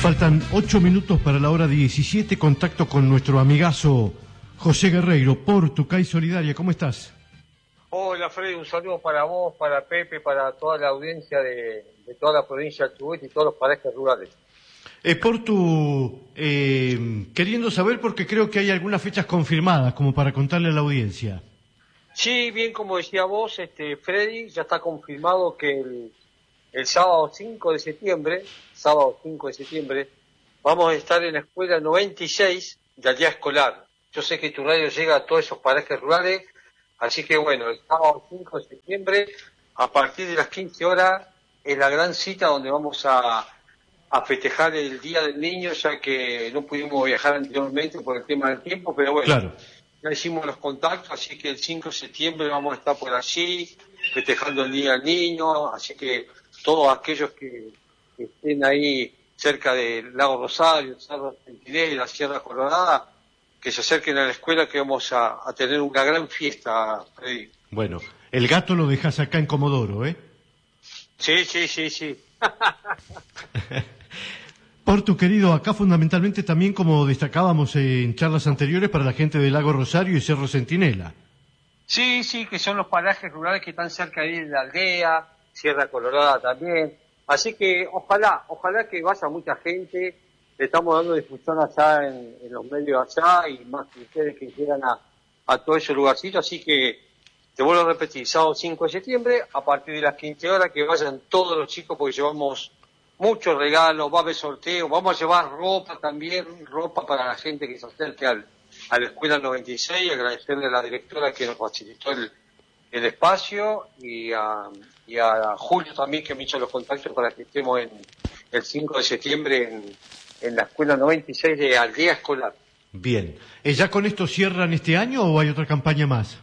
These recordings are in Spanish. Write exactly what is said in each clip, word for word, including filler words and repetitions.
Faltan ocho minutos para la hora diecisiete. Contacto con nuestro amigazo José Guerreiro, Portu, C A I Solidaria. ¿Cómo estás? Hola Freddy, un saludo para vos, para Pepe, para toda la audiencia de, de toda la provincia de Chubut y todos los parajes rurales. Eh, Portu, eh, queriendo saber porque creo que hay algunas fechas confirmadas como para contarle a la audiencia. Sí, bien como decía vos, este Freddy, ya está confirmado que el, el sábado cinco de septiembre, sábado cinco de septiembre, vamos a estar en la escuela noventa y seis de Aldea Escolar. Yo sé que tu radio llega a todos esos parajes rurales, así que bueno, el sábado cinco de septiembre, a partir de las quince horas, es la gran cita donde vamos a, a festejar el Día del Niño, ya que no pudimos viajar anteriormente por el tema del tiempo, pero bueno, claro, ya hicimos los contactos, así que el cinco de septiembre vamos a estar por allí, festejando el Día del Niño, así que todos aquellos que, que estén ahí cerca del Lago Rosario, Cerro Centinela, Sierra Colorada, que se acerquen a la escuela, que vamos a, a tener una gran fiesta, Freddy. Bueno, el gato lo dejas acá en Comodoro, ¿eh? Sí, sí, sí, sí. Portu, querido, acá fundamentalmente también, como destacábamos en charlas anteriores, para la gente del Lago Rosario y Cerro Centinela. Sí, sí, que son los parajes rurales que están cerca ahí de la aldea, Sierra Colorada también. Así que ojalá, ojalá que vaya mucha gente. Le estamos dando difusión allá en, en los medios allá y más que ustedes que llegan a, a todos esos lugarcitos. Así que te vuelvo a repetir, sábado cinco de septiembre, a partir de las quince horas, que vayan todos los chicos porque llevamos muchos regalos, va a haber sorteo, vamos a llevar ropa también, ropa para la gente que se acerque al, a la escuela noventa y seis, agradecerle a la directora que nos facilitó el, el espacio y a, y a Julio también que me hizo los contactos para que estemos en el cinco de septiembre en, en la escuela noventa y seis de Aldea Escolar. Bien, ¿ya con esto cierran este año o hay otra campaña más?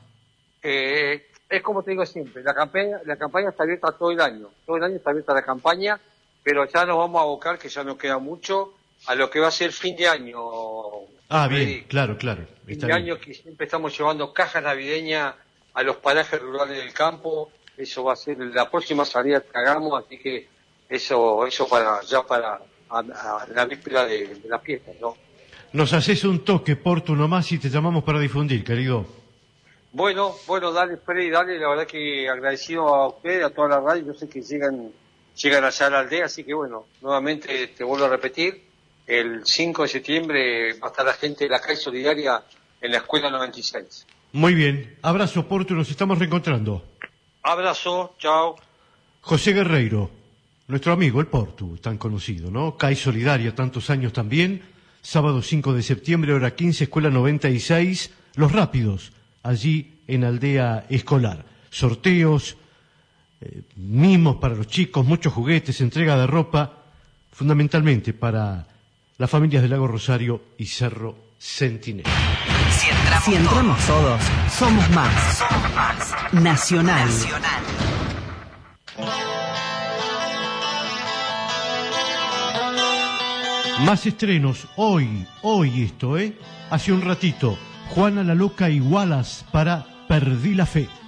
Eh, es como te digo siempre, la campaña, la campaña está abierta todo el año, todo el año está abierta la campaña, pero ya nos vamos a abocar, que ya nos queda mucho, a lo que va a ser fin de año. Ah, bien, eh, claro, claro. Fin de año que siempre estamos llevando cajas navideñas a los parajes rurales del campo, eso va a ser la próxima salida que hagamos, así que eso eso para ya para a, a la víspera de, de la fiesta, ¿no? Nos haces un toque, Portu, nomás, y te llamamos para difundir, querido. Bueno, bueno, dale, Freddy, dale, la verdad que agradecido a ustedes, a toda la radio, yo sé que llegan llegan allá a la aldea, así que bueno, nuevamente te vuelvo a repetir, el cinco de septiembre va a estar la gente de la C A I Solidaria en la escuela noventa y seis. Muy bien, abrazo, Portu, nos estamos reencontrando. Abrazo, chao. José Guerreiro, nuestro amigo, el Portu, tan conocido, ¿no? C A I Solidaria, tantos años también, sábado cinco de septiembre, hora quince, escuela noventa y seis, Los Rápidos, allí en Aldea Escolar. Sorteos, eh, mimos para los chicos, muchos juguetes, entrega de ropa, fundamentalmente para las familias del Lago Rosario y Cerro Centinela. Si entramos, si entramos todos, todos, somos más. Somos más. Nacional. Nacional. Más estrenos, hoy, hoy esto, ¿eh? Hace un ratito, Juana la Loca y Wallace para Perdí la Fe.